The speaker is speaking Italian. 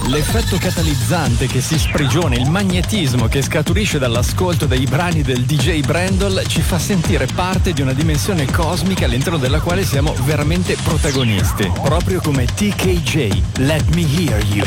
L'effetto catalizzante che si sprigiona, il magnetismo che scaturisce dall'ascolto dei brani del DJ Brandol ci fa sentire parte di una dimensione cosmica all'interno della quale siamo veramente protagonisti. Proprio come TKJ, Let Me Hear You.